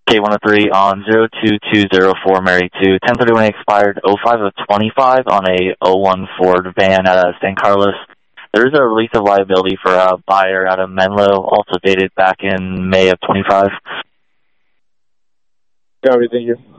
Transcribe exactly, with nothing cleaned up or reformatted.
K one oh three on zero two two zero four Mary two, ten thirty-one expired oh five of twenty-five on a oh one Ford van out of San Carlos. There is a release of liability for a buyer out of Menlo, also dated back in May of twenty-five. Copy, thank you.